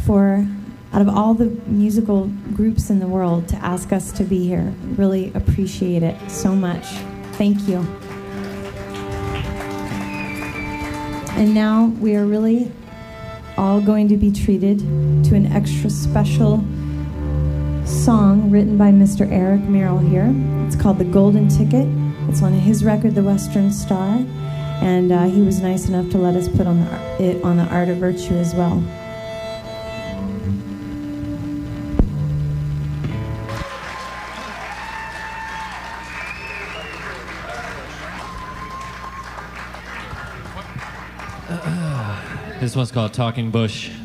for, out of all the musical groups in the world, to ask us to be here. Really appreciate it so much. Thank you. And now we are really all going to be treated to an extra special song written by Mr. Eric Merrill here. It's called The Golden Ticket. It's on his record, The Western Star, and he was nice enough to let us put it on the Art of Virtue as well. This one's called Talking Bush.